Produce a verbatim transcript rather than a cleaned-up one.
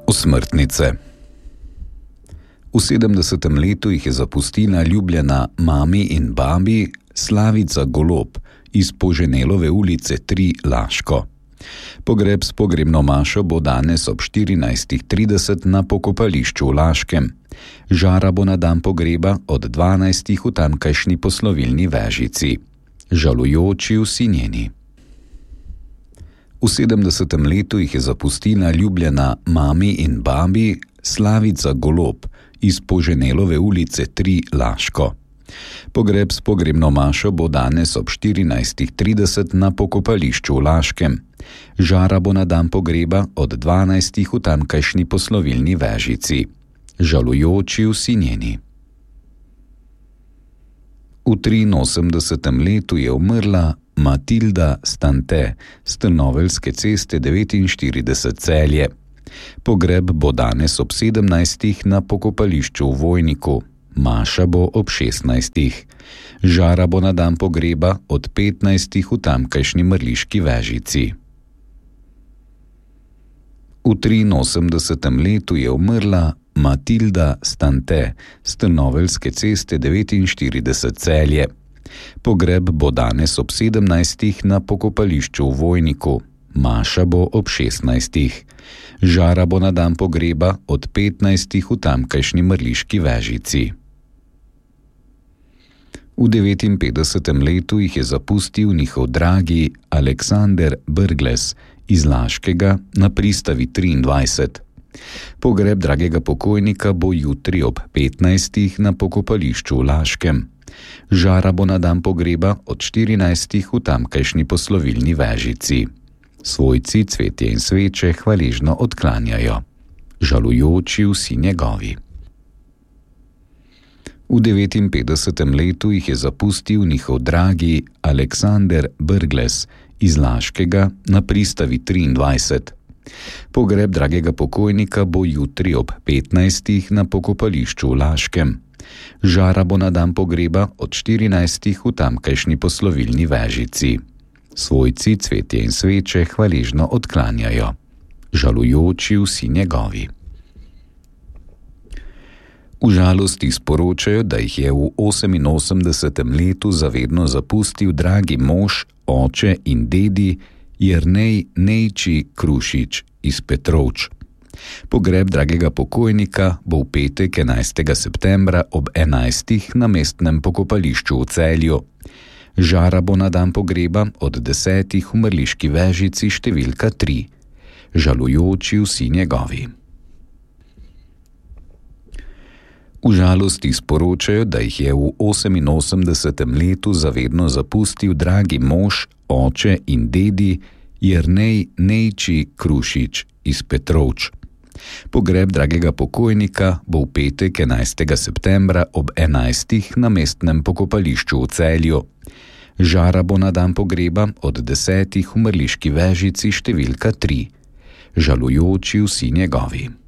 Osmrtnice. V sedemdesetem letu jih je zapustila ljubljena mami in babi Slavica Golob iz Poženelove ulice tri Laško. Pogreb s pogrebno mašo bo danes ob štirinajstih trideset na pokopališču v Laškem. Žara bo na dan pogreba od dvanajstih v tamkajšnji poslovilni vežici. Žalujoči vsi njeni. V sedemdesetem letu jih je zapustila ljubljena mami in babi Slavica Golob iz Poženelove ulice tri Laško. Pogreb s pogrebno mašo bo danes ob štirinajstih trideset na pokopališču v Laškem. Žara bo na dan pogreba od dvanajstih v tamkajšnji poslovilni vežici. Žalujoči vsi njeni. V triinosemdesetem letu je umrla Matilda Stante s Trnoveljske ceste devetinštirideset Celje. Pogreb bo danes ob sedemnajstih na pokopališču v Vojniku. Maša bo ob šestnajstih. Žara bo na dan pogreba od petnajstih v tamkajšnji mrliški vežici. V triinosemdesetem letu je umrla Matilda Stante s Trnoveljske ceste devetinštirideset Celje. Pogreb bo danes ob sedemnajstih na pokopališču v Vojniku. Maša bo ob šestnajstih. Žara bo na dan pogreba od petnajstih v tamkajšnji mrliški vežici. V devetinpetdesetem letu jih je zapustil njihov dragi Aleksander Brglez iz Laškega na pristavi triindvajset. Pogreb dragega pokojnika bo jutri ob petnajstih na pokopališču v Laškem. Žara bo na dan pogreba od štirinajstih v tamkajšnji poslovilni vežici. Svojci cvetje in sveče hvaležno odklanjajo. Žalujoči vsi njegovi. V devetinpetdesetem letu jih je zapustil njihov dragi Aleksander Brglez iz Laškega na pristavi triindvajset. Pogreb dragega pokojnika bo jutri ob petnajstih na pokopališču v Laškem. Žara bo na dan pogreba od štirinajstih v tamkajšnji poslovilni vežici. Svojci cvetje in sveče hvaležno odklanjajo. Žalujoči vsi njegovi. V žalosti sporočajo, da jih je v oseminosemdesetem letu zavedno zapustil dragi mož, oče in dedi Jernej Nejči Krušič iz Petrovč. Pogreb dragega pokojnika bo v petek enajstega septembra ob enajstih na mestnem pokopališču v Celju. Žara bo na dan pogreba od desetih v mrliški vežici številka tri. Žalujoči vsi njegovi. V žalosti sporočajo, da jih je v oseminosemdesetem letu zavedno zapustil dragi mož, oče in dedi Jernej Nejči Krušič iz Petrovč. Pogreb dragega pokojnika bo v petek enajstega septembra ob enajstih na mestnem pokopališču v Celju. Žara bo na dan pogreba od desetih v mrliški vežici številka tri. Žalujoči vsi njegovi.